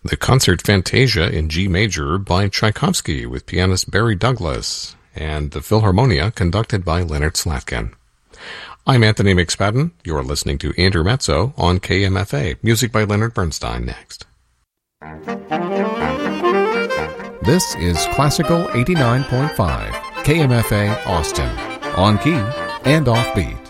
The Concert Fantasia in G major by Tchaikovsky with pianist Barry Douglas, and the Philharmonia conducted by Leonard Slatkin. I'm Anthony McSpadden. You're listening to Intermezzo on KMFA. Music by Leonard Bernstein next. This is Classical 89.5, KMFA Austin, on key and offbeat.